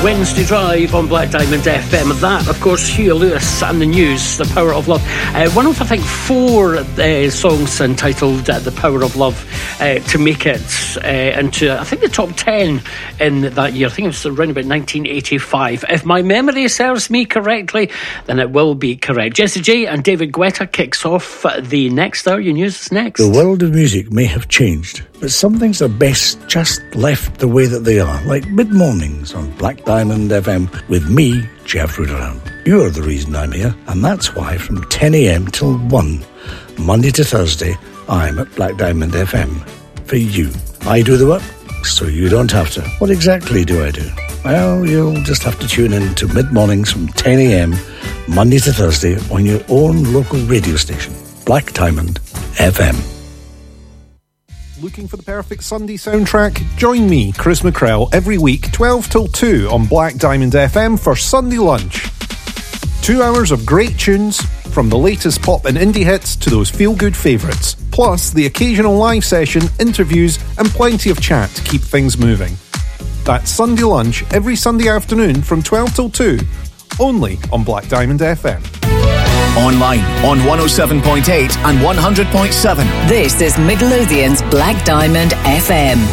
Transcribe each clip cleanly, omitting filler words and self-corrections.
Wednesday Drive on Black Diamond FM. That, of course, Huey Lewis and the News, The Power of Love. One of, I think, 4 songs entitled The Power of Love to make it into, I think, the top 10 in that year. I think it was around about 1985. If my memory serves me correctly, then it will be correct. Jessie J and David Guetta kicks off the next hour. Your news is next. The world of music may have changed, but some things are best just left the way that they are, like mid-mornings on Black Diamond FM with me, Jeff Ruderham. You're the reason I'm here, and that's why from 10 a.m. till 1, Monday to Thursday, I'm at Black Diamond FM for you. I do the work, so you don't have to. What exactly do I do? Well, you'll just have to tune in to mid-mornings from 10 a.m, Monday to Thursday on your own local radio station, Black Diamond FM. Looking for the perfect Sunday soundtrack? Join me, Chris McCrell, every week 12 till 2 on Black Diamond FM for Sunday Lunch. 2 hours of great tunes, from the latest pop and indie hits to those feel-good favourites, plus the occasional live session, interviews and plenty of chat to keep things moving. That's Sunday Lunch every Sunday afternoon from 12 till 2, only on Black Diamond FM. Online on 107.8 and 100.7. This is Midlothian's Black Diamond FM.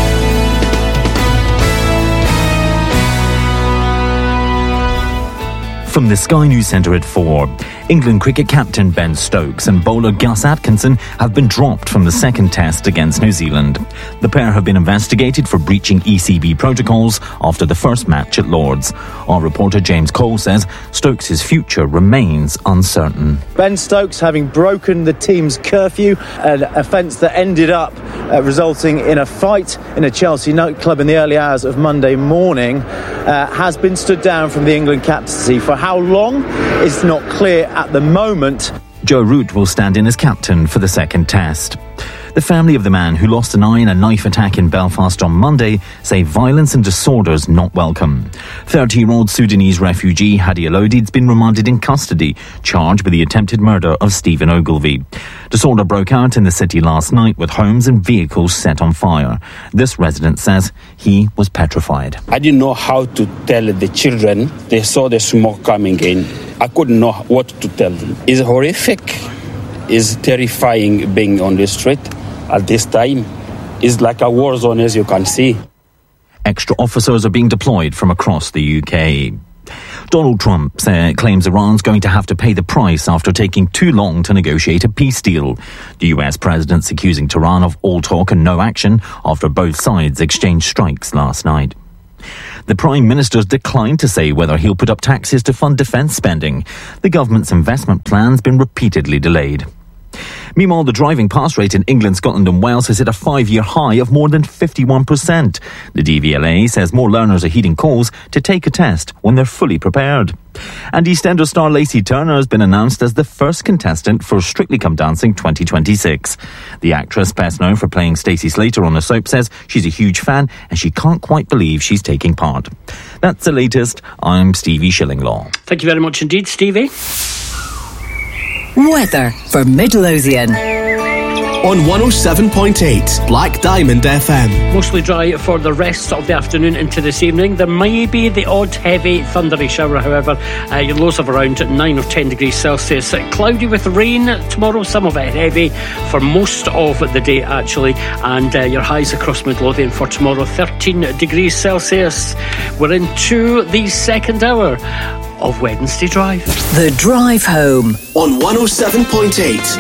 From the Sky News Centre at 4, England cricket captain Ben Stokes and bowler Gus Atkinson have been dropped from the second test against New Zealand. The pair have been investigated for breaching ECB protocols after the first match at Lord's. Our reporter James Cole says Stokes' future remains uncertain. Ben Stokes, having broken the team's curfew, an offence that ended up resulting in a fight in a Chelsea nightclub in the early hours of Monday morning, has been stood down from the England captaincy. For how long is not clear at the moment. Joe Root will stand in as captain for the second test. The family of the man who lost an eye in a knife attack in Belfast on Monday say violence and disorders not welcome. 30-year-old Sudanese refugee Hadi Elodi's been remanded in custody, charged with the attempted murder of Stephen Ogilvie. Disorder broke out in the city last night with homes and vehicles set on fire. This resident says he was petrified. I didn't know how to tell the children. They saw the smoke coming in. I couldn't know what to tell them. It's horrific. It's terrifying being on the street at this time. It's like a war zone, as you can see. Extra officers are being deployed from across the UK. Donald Trump claims Iran's going to have to pay the price after taking too long to negotiate a peace deal. The US president's accusing Tehran of all talk and no action after both sides exchanged strikes last night. The Prime Minister's declined to say whether he'll put up taxes to fund defence spending. The government's investment plan's been repeatedly delayed. Meanwhile, the driving pass rate in England, Scotland and Wales has hit a 5-year high of more than 51%. The DVLA says more learners are heeding calls to take a test when they're fully prepared. And EastEnders star Lacey Turner has been announced as the first contestant for Strictly Come Dancing 2026. The actress, best known for playing Stacey Slater on the soap, says she's a huge fan and she can't quite believe she's taking part. That's the latest. I'm Stevie Shillinglaw. Thank you very much indeed, Stevie. Weather for Midlothian. On 107.8 Black Diamond FM. Mostly dry for the rest of the afternoon into this evening. There may be the odd heavy thundery shower, however. Your lows of around 9 or 10 degrees Celsius. Cloudy with rain tomorrow, some of it heavy for most of the day actually. And your highs across Midlothian for tomorrow, 13 degrees Celsius. We're into the second hour of Wednesday Drive. The Drive Home. On 107.8